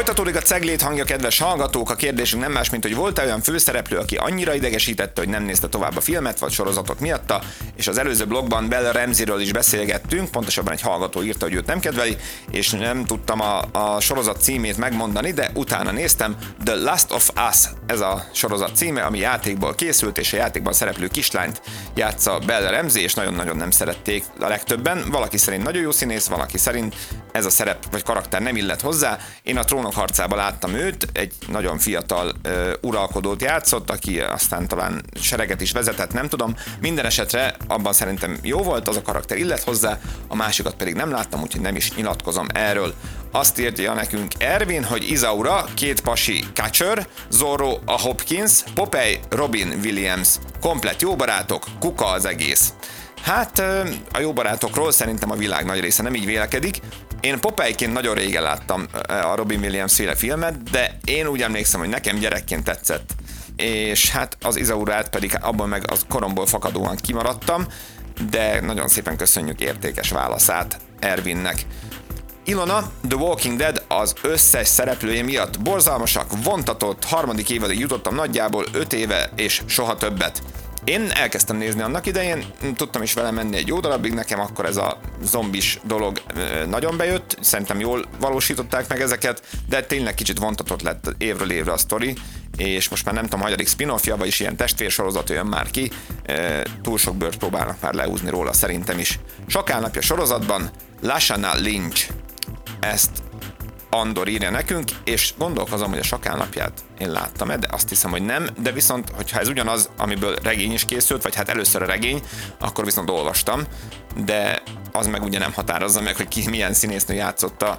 Folytatódik a Cegléd hangja, kedves hallgatók. A kérdésünk nem más, mint hogy volt-e olyan főszereplő, aki annyira idegesítette, hogy nem nézte tovább a filmet vagy sorozatot miatta, és az előző blogban Bella Ramseyről is beszélgettünk, pontosabban egy hallgató írta, hogy őt nem kedveli, és nem tudtam a sorozat címét megmondani, de utána néztem. The Last of Us, ez a sorozat címe, ami játékból készült, és a játékban szereplő kislányt játsza Bella Ramsey, és nagyon-nagyon nem szerették a legtöbben. Valaki szerint nagyon jó színész, valaki szerint ez a szerep vagy karakter nem illet hozzá. Én a Trónok harcában láttam őt, egy nagyon fiatal uralkodót játszott, aki aztán talán sereget is vezetett, nem tudom. Minden esetre abban szerintem jó volt, az a karakter illet hozzá, a másikat pedig nem láttam, úgyhogy nem is nyilatkozom erről. Azt írja nekünk Ervin, hogy Isaura, két pasi Catcher, Zorro a Hopkins, Popeye, Robin Williams. Komplett jó barátok, kuka az egész. Hát a jó barátokról szerintem a világ nagy része nem így vélekedik. Én Popeye-ként nagyon régen láttam a Robin Williams féle filmet, de én úgy emlékszem, hogy nekem gyerekként tetszett. És hát az Isaurát pedig abban meg az koromból fakadóan kimaradtam, de nagyon szépen köszönjük értékes válaszát Ervinnek. Ilona, The Walking Dead az összes szereplője miatt borzalmasak, vontatott, harmadik évadig jutottam nagyjából 5 éve és soha többet. Én elkezdtem nézni annak idején, tudtam is vele menni egy jó darabig, nekem akkor ez a zombis dolog nagyon bejött, szerintem jól valósították meg ezeket, de tényleg kicsit vontatott lett évről évre a sztori, és most már nem tudom, hagyadik spin-offja, vagyis ilyen testvérsorozat jön már ki, túl sok bőrt próbálnak már leúzni róla szerintem is. Sokálnapja sorozatban Lashana Lynch, ezt Andor írja nekünk, és gondolkozom, hogy a Sakálnapját én láttam-e, de azt hiszem, hogy nem, de viszont, hogyha ez ugyanaz, amiből regény is készült, vagy hát először a regény, akkor viszont olvastam, de az meg ugye nem határozza meg, hogy ki milyen színésznő játszotta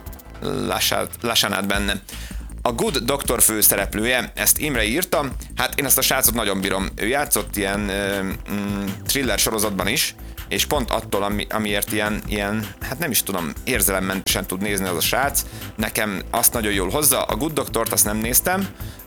Lashanát benne. A Good Doctor főszereplője, ezt Imre írta, hát én ezt a srácot nagyon bírom, ő játszott ilyen thriller sorozatban is, és pont attól, amiért ilyen, hát nem is tudom, érzelemmentesen tud nézni az a srác, nekem azt nagyon jól hozza, a Good Doctort azt nem néztem,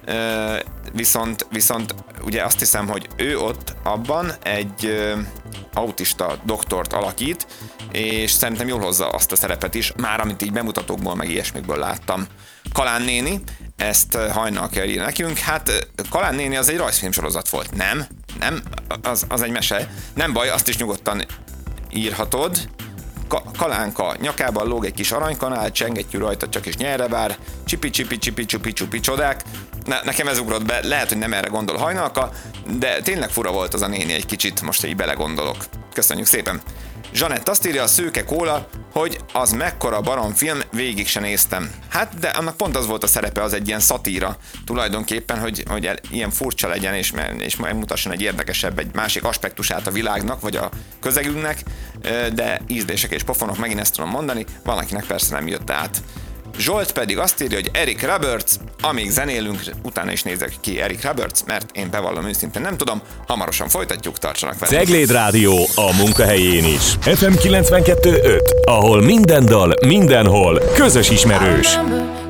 viszont ugye azt hiszem, hogy ő ott abban egy autista doktort alakít, és szerintem jól hozza azt a szerepet is, már amit így bemutatókból meg ilyesmikből láttam. Kalán néni, ezt hajnal kell írni nekünk, hát Kalán néni az egy rajzfilmsorozat volt, nem, az egy mese, nem baj, azt is nyugodtan írhatod. Kalánka nyakában lóg egy kis aranykanál, csengettyű rajta, csak is nyelre vár, csipi csodák. Nekem ez ugrott be, lehet, hogy nem erre gondol Hajnalka, de tényleg fura volt az a néni egy kicsit, most így belegondolok. Köszönjük szépen! Zsanett azt írja, a Szőke Kóla, hogy az mekkora baromfilm, végig se néztem. Hát, de annak pont az volt a szerepe, az egy ilyen szatíra tulajdonképpen, hogy ilyen furcsa legyen, és megmutasson egy érdekesebb, egy másik aspektusát a világnak, vagy a közegünknek, de ízlések és pofonok, megint ezt tudom mondani, valakinek persze nem jött át. Zsolt pedig azt írja, hogy Eric Roberts, amíg zenélünk, utána is nézek ki Eric Roberts, mert én bevallom őszintén nem tudom, hamarosan folytatjuk, tartsanak velünk. Cegléd Rádió a munkahelyén is. FM 92.5, ahol minden dal, mindenhol közös ismerős.